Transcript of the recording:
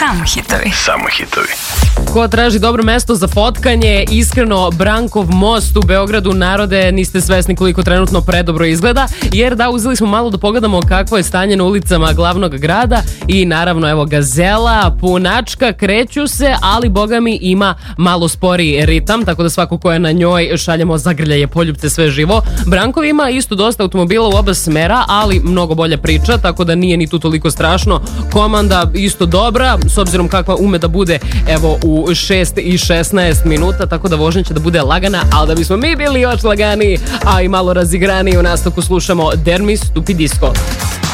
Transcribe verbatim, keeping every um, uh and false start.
Samo hitovi. Samo hitovi. Ko traži dobro mesto za fotkanje, iskreno Brankov most u Beogradu, narode, niste svesni koliko trenutno predobro izgleda, jer da, uzeli smo malo da pogledamo kakvo je stanje na ulicama glavnog grada i naravno evo Gazela, punačka, kreću se, ali boga mi ima malo sporiji ritam, tako da svako ko je na njoj šaljemo zagrljaje, poljupce, sve živo. Brankov ima isto dosta automobila u oba smera, ali mnogo bolja priča, tako da nije ni tu toliko strašno. Komanda isto dobra, s obzirom kakva ume da bude evo u šest i šesnaest minuta, tako da vožnja će da bude lagana, ali da bismo mi bili još laganiji, a i malo razigraniji, u nastavku slušamo Dermis Stupidisco.